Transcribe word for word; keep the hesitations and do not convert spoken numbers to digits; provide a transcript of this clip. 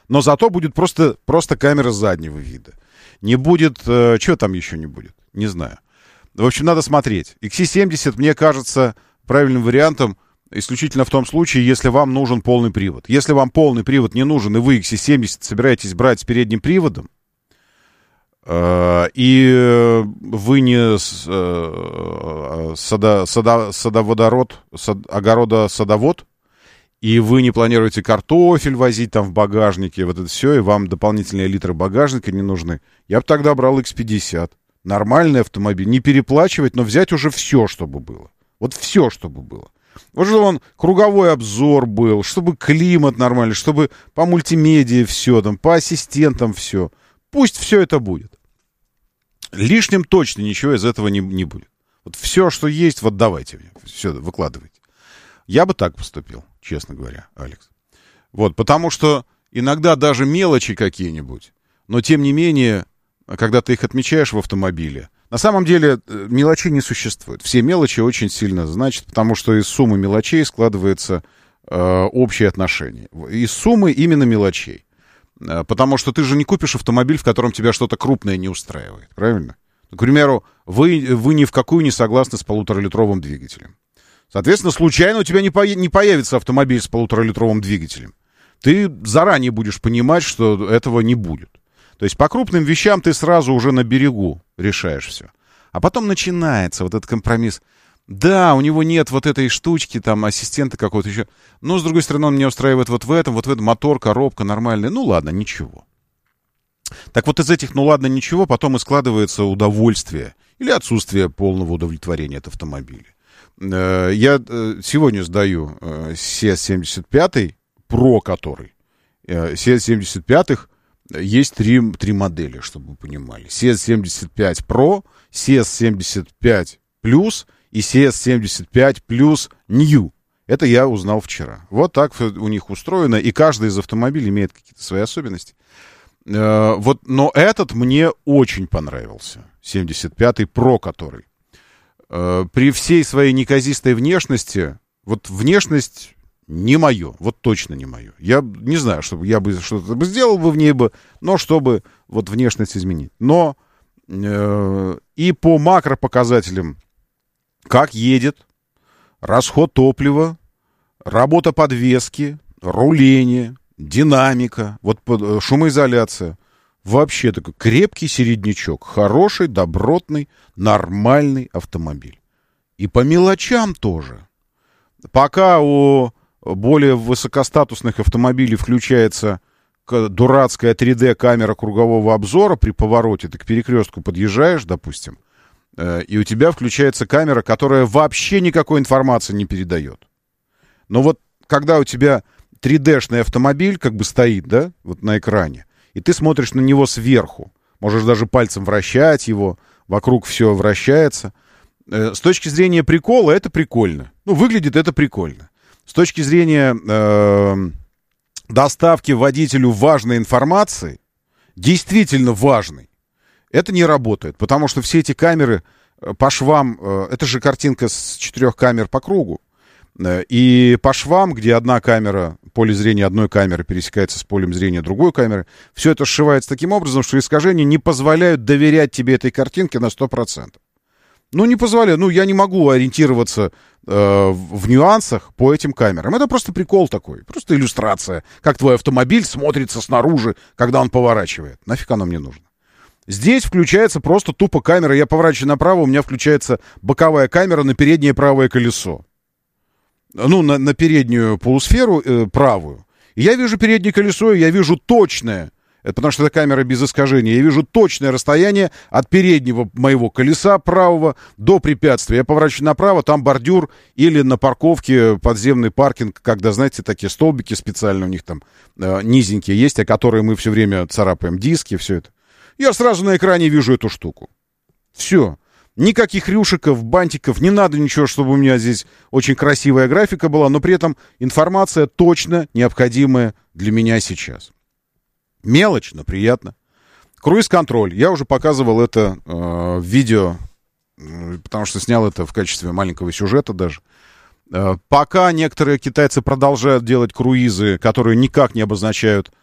Но зато будет просто, просто камера заднего вида. Не будет... Э, что там еще не будет? Не знаю. В общем, надо смотреть. икс си семьдесят, мне кажется, правильным вариантом исключительно в том случае, если вам нужен полный привод. Если вам полный привод не нужен, и вы икс си семьдесят собираетесь брать с передним приводом, э, и вы не э, сада, сада, садоводород, сад, огородосадовод, и вы не планируете картофель возить там в багажнике, вот это все, и вам дополнительные литры багажника не нужны, я бы тогда брал икс пятьдесят. Нормальный автомобиль. Не переплачивать, но взять уже все, чтобы было. Вот все, чтобы было. Вот чтобы он круговой обзор был, чтобы климат нормальный, чтобы по мультимедиа все, там, по ассистентам все. Пусть все это будет. Лишним точно ничего из этого не, не будет. Вот все, что есть, вот давайте мне. Все, выкладывайте. Я бы так поступил, честно говоря, Алекс. Вот, потому что иногда даже мелочи какие-нибудь, но тем не менее, когда ты их отмечаешь в автомобиле, на самом деле мелочей не существует. Все мелочи очень сильно значат, потому что из суммы мелочей складывается э, общее отношение. Из суммы именно мелочей. Э, потому что ты же не купишь автомобиль, в котором тебя что-то крупное не устраивает. Правильно? К примеру, вы, вы ни в какую не согласны с полуторалитровым двигателем. Соответственно, случайно у тебя не, по, не появится автомобиль с полуторалитровым двигателем. Ты заранее будешь понимать, что этого не будет. То есть по крупным вещам ты сразу уже на берегу решаешь все. А потом начинается вот этот компромисс. Да, у него нет вот этой штучки, там, ассистента какого-то еще. Но, с другой стороны, он меня устраивает вот в этом, вот в этом. Мотор, коробка нормальная. Ну, ладно, ничего. Так вот из этих «ну ладно, ничего» потом и складывается удовольствие или отсутствие полного удовлетворения от автомобиля. Я сегодня сдаю си эс семьдесят пять Pro, который. си эс семьдесят пять есть три, три модели, чтобы вы понимали. си эс семьдесят пять Pro, си эс семьдесят пять Plus и си эс семьдесят пять Plus New. Это я узнал вчера. Вот так у них устроено, и каждый из автомобилей имеет какие-то свои особенности. Э, вот, но этот мне очень понравился. семьдесят пятый Pro, который. Э, при всей своей неказистой внешности, вот внешность... Не мое, вот точно не мое. Я не знаю, чтобы я бы что-то бы сделал бы в ней бы, но чтобы вот внешность изменить. Но э, и по макропоказателям, как едет, расход топлива, работа подвески, руление, динамика, вот шумоизоляция. Вообще такой крепкий середнячок, хороший, добротный, нормальный автомобиль. И по мелочам тоже. Пока у более высокостатусных автомобилей включается дурацкая три дэ камера кругового обзора при повороте, ты к перекрестку подъезжаешь, допустим, и у тебя включается камера, которая вообще никакой информации не передает. Но вот когда у тебя три дэ-шный автомобиль как бы стоит, да, вот на экране, и ты смотришь на него сверху, можешь даже пальцем вращать его, вокруг все вращается. С точки зрения прикола это прикольно. Ну, выглядит это прикольно. С точки зрения э, доставки водителю важной информации, действительно важной, это не работает. Потому что все эти камеры по швам, э, это же картинка с четырех камер по кругу, э, и по швам, где одна камера, поле зрения одной камеры пересекается с полем зрения другой камеры, все это сшивается таким образом, что искажения не позволяют доверять тебе этой картинке на сто процентов. Ну, не позволяю. Ну, я не могу ориентироваться э, в нюансах по этим камерам. Это просто прикол такой. Просто иллюстрация. Как твой автомобиль смотрится снаружи, когда он поворачивает. Нафиг оно мне нужно? Здесь включается просто тупо камера. Я поворачиваю направо, у меня включается боковая камера на переднее правое колесо. Ну, на, на переднюю полусферу э, правую. И я вижу переднее колесо, и я вижу точное. Это потому что это камера без искажения. Я вижу точное расстояние от переднего моего колеса правого до препятствия. Я поворачиваю направо, там бордюр или на парковке подземный паркинг, когда, знаете, такие столбики специально у них там э, низенькие есть, о которые мы все время царапаем диски, все это. Я сразу на экране вижу эту штуку. Все. Никаких рюшиков, бантиков, не надо ничего, чтобы у меня здесь очень красивая графика была, но при этом информация точно необходимая для меня сейчас. Мелочь, но приятно. Круиз-контроль. Я уже показывал это э, в видео, э, потому что снял это в качестве маленького сюжета даже. Э, пока некоторые китайцы продолжают делать круизы, которые никак не обозначают